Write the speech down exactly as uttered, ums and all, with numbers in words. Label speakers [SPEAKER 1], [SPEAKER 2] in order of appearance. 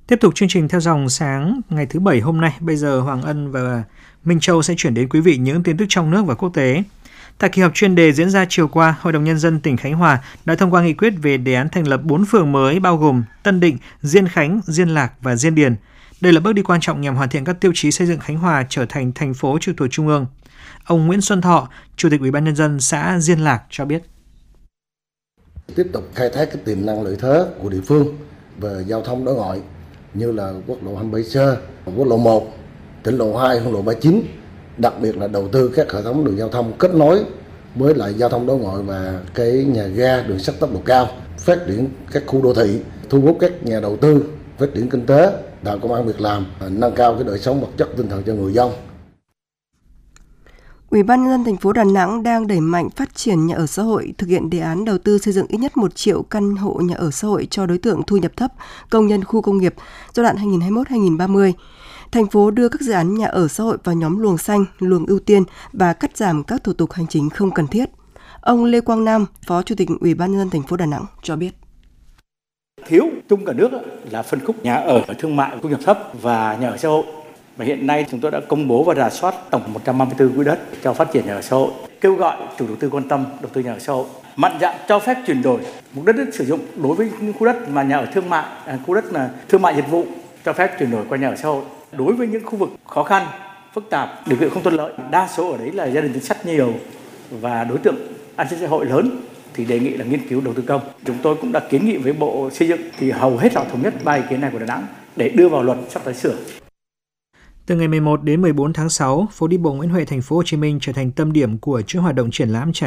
[SPEAKER 1] Tiếp tục chương trình theo dòng sáng ngày thứ Bảy hôm nay, bây giờ Hoàng Ân và Minh Châu sẽ chuyển đến quý vị những tin tức trong nước và quốc tế. Tại kỳ họp chuyên đề diễn ra chiều qua, Hội đồng Nhân dân tỉnh Khánh Hòa đã thông qua nghị quyết về đề án thành lập bốn phường mới bao gồm Tân Định, Diên Khánh, Diên Lạc và Diên Điền. Đây là bước đi quan trọng nhằm hoàn thiện các tiêu chí xây dựng Khánh Hòa trở thành thành phố trực thuộc Trung ương. Ông Nguyễn Xuân Thọ, Chủ tịch Ủy ban Nhân dân xã Diên Lạc cho biết.
[SPEAKER 2] Tiếp tục khai thác cái tiềm năng lợi thế của địa phương về giao thông đối ngoại như là quốc lộ hai mươi bảy C, quốc lộ một, tỉnh lộ hai, quốc lộ ba mươi chín, đặc biệt là đầu tư các hệ thống đường giao thông kết nối với lại giao thông đối ngoại và cái nhà ga đường sắt tốc độ cao, phát triển các khu đô thị, thu hút các nhà đầu tư, phát triển kinh tế, tạo công ăn việc làm, nâng cao cái đời sống vật chất tinh thần cho người dân.
[SPEAKER 3] Ủy ban Nhân dân thành phố Đà Nẵng đang đẩy mạnh phát triển nhà ở xã hội, thực hiện đề án đầu tư xây dựng ít nhất một triệu căn hộ nhà ở xã hội cho đối tượng thu nhập thấp, công nhân khu công nghiệp giai đoạn hai nghìn không trăm hai mươi mốt đến hai nghìn không trăm ba mươi. Thành phố đưa các dự án nhà ở xã hội vào nhóm luồng xanh, luồng ưu tiên và cắt giảm các thủ tục hành chính không cần thiết. Ông Lê Quang Nam, Phó Chủ tịch Ủy ban Nhân dân thành phố Đà Nẵng cho biết.
[SPEAKER 4] Thiếu chung cả nước là phân khúc nhà ở thương mại thu nhập thấp và nhà ở xã hội. Và hiện nay chúng tôi đã công bố và rà soát tổng một trăm ba mươi tư quỹ đất cho phát triển nhà ở xã hội, kêu gọi chủ đầu tư quan tâm đầu tư nhà ở xã hội, mạnh dạn cho phép chuyển đổi mục đích sử dụng đối với những khu đất mà nhà ở thương mại, khu đất là thương mại dịch vụ cho phép chuyển đổi qua nhà ở xã hội. Đối với những khu vực khó khăn, phức tạp, điều kiện không thuận lợi, đa số ở đấy là gia đình chính sách nhiều và đối tượng an sinh xã hội lớn thì đề nghị là nghiên cứu đầu tư công. Chúng tôi cũng đã kiến nghị với Bộ Xây dựng thì hầu hết họ thống nhất ba ý kiến này của Đà Nẵng để đưa vào luật sắp tới sửa.
[SPEAKER 1] Từ ngày mười một đến mười bốn tháng sáu, phố đi bộ Nguyễn Huệ, thành phố Hồ Chí Minh trở thành tâm điểm của chuỗi hoạt động triển lãm trải